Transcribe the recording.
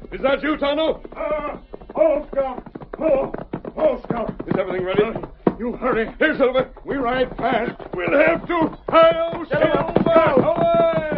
Is that you, Tonto? Oh, Scout. Oh, Scout. Is everything ready? You hurry. Here, Silver. We ride fast. We'll have to. Hi-yo, Get him up, Silver! Scout. Away!